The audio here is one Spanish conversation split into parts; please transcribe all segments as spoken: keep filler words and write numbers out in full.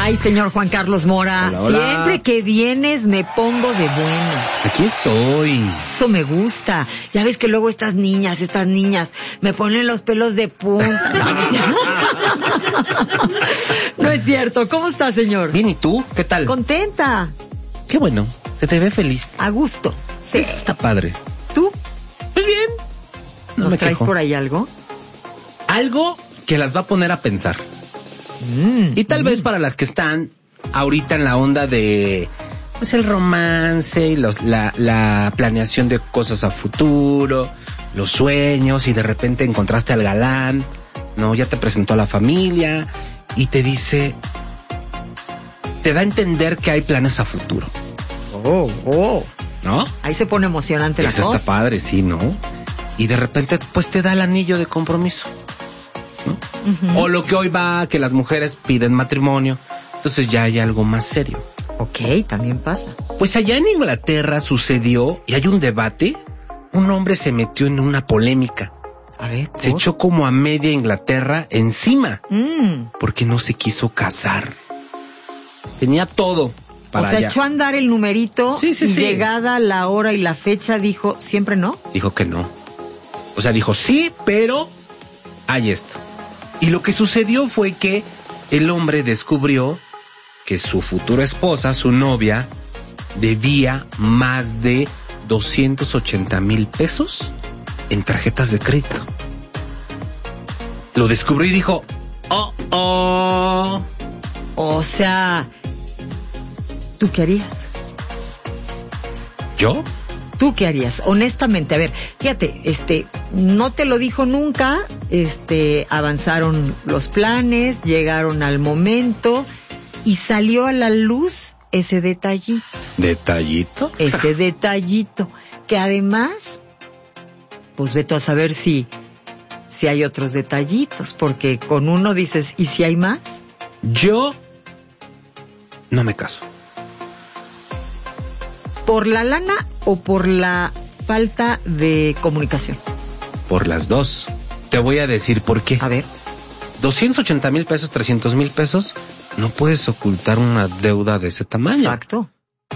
Ay, señor Juan Carlos Mora, hola, hola. Siempre que vienes me pongo de buenas. Aquí estoy. Eso me gusta. Ya ves que luego estas niñas, estas niñas, me ponen los pelos de punta. No, no es cierto. No es cierto. ¿Cómo está, señor? Bien, ¿y tú? ¿Qué tal? Contenta. Qué bueno, se te ve feliz. A gusto. Sí. Eso está padre. ¿Tú? Pues bien. No ¿Nos me traes quejo. por ahí algo? Algo que las va a poner a pensar. Mm, Y tal mm. vez para las que están ahorita en la onda de pues el romance y los, la, la planeación de cosas a futuro, los sueños, y de repente encontraste al galán, ¿no? Ya te presentó a la familia y te dice, te da a entender que hay planes a futuro, Oh, oh. ¿no? Ahí se pone emocionante la Eso cosa. está padre, sí, ¿no? Y de repente pues te da el anillo de compromiso, ¿no? Ujú. O lo que hoy va, que las mujeres piden matrimonio, entonces ya hay algo más serio. Ok, también pasa. Pues allá en Inglaterra sucedió, y hay un debate, un hombre se metió en una polémica, A ver, se ¿por? echó como a media Inglaterra encima, Mm. porque no se quiso casar. Tenía todo para O sea, allá. echó a andar el numerito Sí, sí, y sí. llegada la hora y la fecha dijo, ¿siempre no? Dijo que no. O sea, dijo sí, pero hay esto. Y lo que sucedió fue que el hombre descubrió que su futura esposa, su novia, debía más de doscientos ochenta mil pesos en tarjetas de crédito. Lo descubrió y dijo, oh, oh. O sea, ¿tú qué harías? ¿Yo? ¿Tú qué harías? Honestamente, a ver, fíjate, este, no te lo dijo nunca, este, avanzaron los planes, llegaron al momento y salió a la luz ese detallito, ¿Detallito? ese detallito, que además, pues vete a saber si, si hay otros detallitos, porque con uno dices, ¿y si hay más? Yo no me caso. ¿Por la lana o por la falta de comunicación? Por las dos. Te voy a decir por qué. A ver. doscientos ochenta mil pesos, trescientos mil pesos, no puedes ocultar una deuda de ese tamaño. Exacto.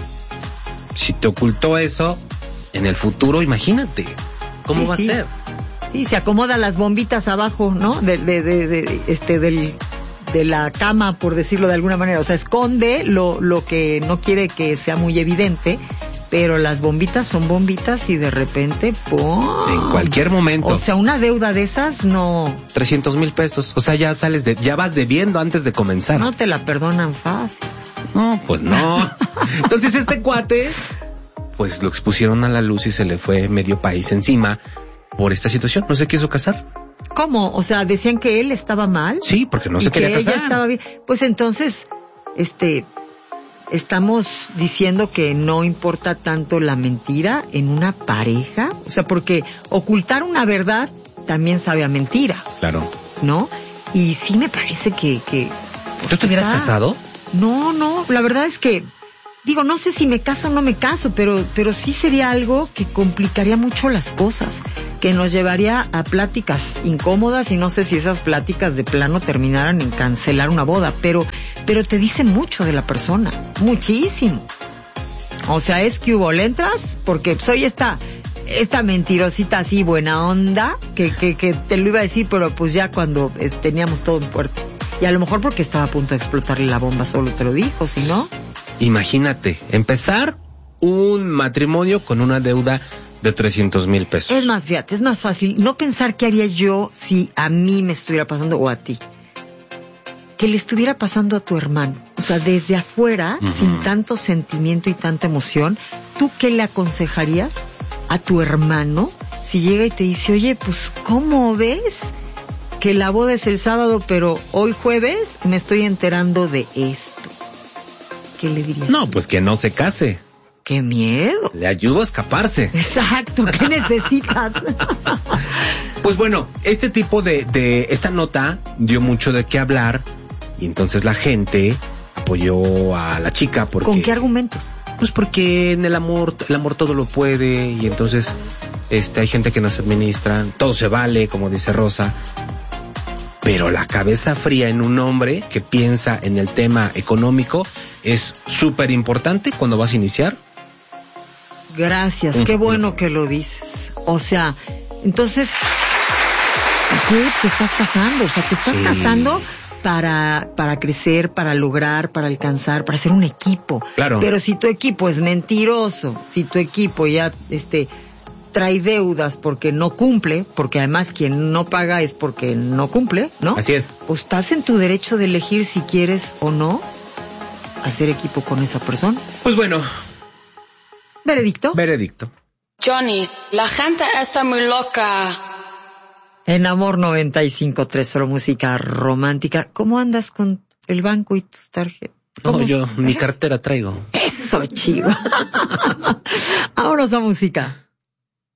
Si te ocultó eso, en el futuro, imagínate, ¿cómo Sí, va sí. a ser? Sí, se acomoda las bombitas abajo, ¿no? De, de, de, de, este, del, de la cama, por decirlo de alguna manera. O sea, esconde lo, lo que no quiere que sea muy evidente, pero las bombitas son bombitas y de repente, ¡pum! En cualquier momento. O sea, una deuda de esas no, trescientos mil pesos, o sea, ya sales de, ya vas debiendo antes de comenzar. no te la perdonan fácil. No, pues no. Entonces este cuate, pues lo expusieron a la luz y se le fue medio país encima por esta situación. No se quiso casar. ¿Cómo? O sea, decían que él estaba mal. Sí, porque no y se quería que casar. ella estaba bien. Pues entonces, este, estamos diciendo que no importa tanto la mentira en una pareja. O sea, porque ocultar una verdad también sabe a mentira, Claro. ¿no? Y sí me parece que... que ¿Tú te hubieras está- casado? No, no, la verdad es que, digo, no sé si me caso o no me caso, pero, pero sí sería algo que complicaría mucho las cosas, que nos llevaría a pláticas incómodas y no sé si esas pláticas de plano terminaran en cancelar una boda, pero, pero te dice mucho de la persona, muchísimo. O sea, es que hubo, ¿le entras? Porque soy esta, esta mentirosita así buena onda, que, que, que te lo iba a decir, pero pues ya cuando eh, teníamos todo en puerta. Y a lo mejor porque estaba a punto de explotarle la bomba solo te lo dijo, si no... Imagínate, empezar un matrimonio con una deuda de trescientos mil pesos. Es más, fíjate, es más fácil no pensar qué haría yo si a mí me estuviera pasando o a ti. Que le estuviera pasando a tu hermano. O sea, desde afuera, Ujú. sin tanto sentimiento y tanta emoción, ¿tú qué le aconsejarías a tu hermano si llega y te dice, oye, pues, ¿cómo ves que la boda es el sábado, pero hoy jueves me estoy enterando de esto? ¿Qué le dirías? No, pues que no se case. ¡Qué miedo! Le ayudo a escaparse. Exacto, ¿qué necesitas? Pues bueno, este tipo de, de, esta nota dio mucho de qué hablar y entonces la gente apoyó a la chica porque... ¿Con qué argumentos? Pues porque en el amor, el amor todo lo puede y entonces este hay gente que no se administra, todo se vale, como dice Rosa. pero la cabeza fría en un hombre que piensa en el tema económico es súper importante cuando vas a iniciar. Gracias, qué bueno que lo dices. O sea, entonces, ¿qué te estás casando? O sea, te estás sí. casando para para crecer, para lograr, para alcanzar, para ser un equipo. Claro. Pero si tu equipo es mentiroso, si tu equipo ya este trae deudas porque no cumple, porque además quien no paga es porque no cumple, ¿no? Así es. Pues estás en tu derecho de elegir si quieres o no hacer equipo con esa persona. Pues bueno. ¿Veredicto? Veredicto. Johnny, la gente está muy loca. En Amor noventa y cinco punto tres, solo música romántica. ¿Cómo andas con el banco y tus tarjetas? No, yo ni cartera traigo. Eso, chivo. Vámonos a música.